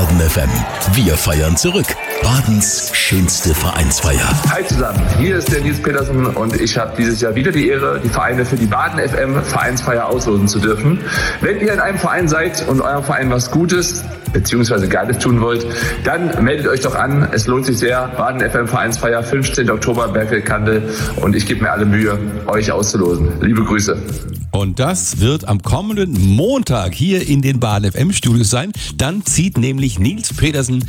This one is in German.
Baden FM. Wir feiern zurück. Badens schönste Vereinsfeier. Hi zusammen, hier ist der Nils Petersen und ich habe dieses Jahr wieder die Ehre, die Vereine für die Baden FM Vereinsfeier auslosen zu dürfen. Wenn ihr in einem Verein seid und eurem Verein was Gutes bzw. Geiles tun wollt, dann meldet euch doch an. Es lohnt sich sehr. Baden FM Vereinsfeier, 15. Oktober, Bergfeld-Kandel. Und ich gebe mir alle Mühe, euch auszulosen. Liebe Grüße. Und das wird am kommenden Montag hier in den Baden FM Studios sein. Dann zieht nämlich Nils Petersen